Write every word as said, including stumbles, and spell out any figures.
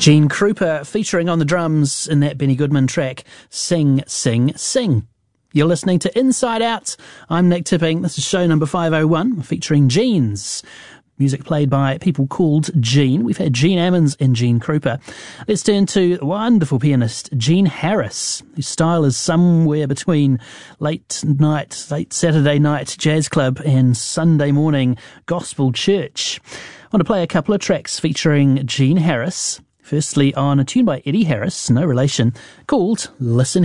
Gene Krupa featuring on the drums in that Benny Goodman track, Sing, Sing, Sing. You're listening to Inside Out. I'm Nick Tipping. This is show number five oh one, featuring Genes. Music played by people called Gene. We've had Gene Ammons and Gene Krupa. Let's turn to wonderful pianist Gene Harris, whose style is somewhere between late night, late Saturday night jazz club and Sunday morning gospel church. I want to play a couple of tracks featuring Gene Harris. Firstly, on a tune by Eddie Harris, no relation, called Listen